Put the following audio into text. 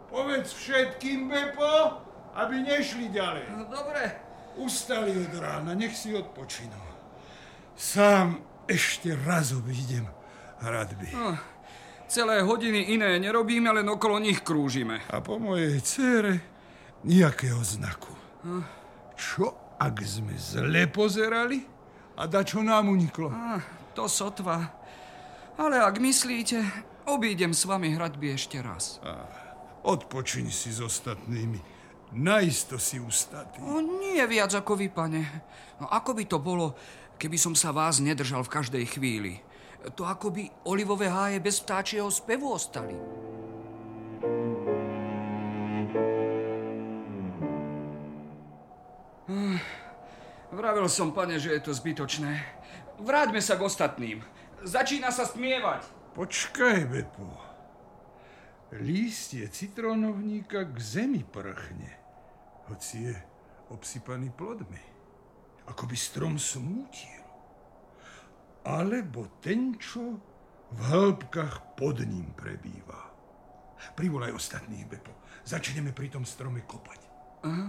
Povedz všetkým, Bepo, aby nešli ďalej. No, dobre. Ustali od rána, nech si odpočinú. Sám ešte raz obídem hradby. No, celé hodiny iné nerobíme, len okolo nich krúžime. A po mojej dcére nejakého znaku. Čo, ak sme zle pozerali a dačo nám uniklo? To sotva. Ale ak myslíte, obídem s vami hradby ešte raz. Odpočiň si s ostatnými. Najisto si ustatý. No, nie viac ako vy, pane. No, ako by to bolo, keby som sa vás nedržal v každej chvíli? To ako by olivové háje bez vtáčieho spevu ostali. Vravil som, pane, že je to zbytočné. Vráťme sa k ostatným. Začína sa stmievať. Počkaj, Bepo. Lístie citrónovníka k zemi prchne, hoci je obsypaný plodmi. Ako by strom smútil. Alebo ten, čo v hĺbkach pod ním prebýva. Privolaj ostatných, Bepo. Začneme pri tom strome kopať.